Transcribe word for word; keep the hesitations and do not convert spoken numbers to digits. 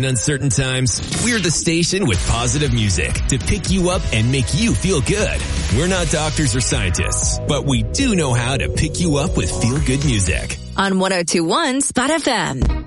uncertain times? We're the station with positive music to pick you up and make you feel good. We're not doctors or scientists, but we do know how to pick you up with feel-good music. On one oh two point one Spot F M.